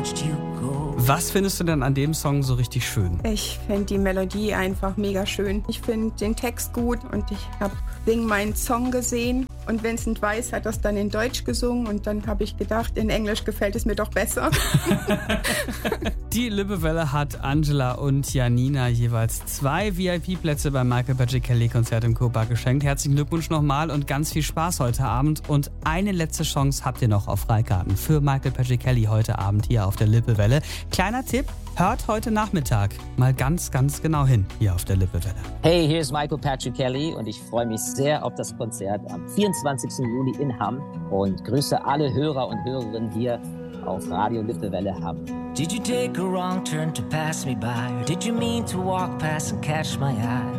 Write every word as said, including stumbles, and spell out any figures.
watched you go. Was findest du denn an dem Song so richtig schön? Ich finde die Melodie einfach mega schön. Ich finde den Text gut und ich habe wegen meinen Song gesehen. Und Vincent Weiss hat das dann in Deutsch gesungen und dann habe ich gedacht, in Englisch gefällt es mir doch besser. Die Lippewelle hat Angela und Janina jeweils zwei V I P-Plätze beim Michael Patrick Kelly-Konzert im Kurpark geschenkt. Herzlichen Glückwunsch nochmal und ganz viel Spaß heute Abend. Und eine letzte Chance habt ihr noch auf Freikarten für Michael Patrick Kelly heute Abend hier auf der Lippewelle. Kleiner Tipp, hört heute Nachmittag mal ganz, ganz genau hin hier auf der Lippewelle. Hey, hier ist Michael Patrick Kelly und ich freue mich sehr auf das Konzert am vierundzwanzigsten Juli in Hamm und grüße alle Hörer und Hörerinnen hier auf Radio Lippewelle Hamm. Did you take a wrong turn to pass me by? Or did you mean to walk past and catch my eye?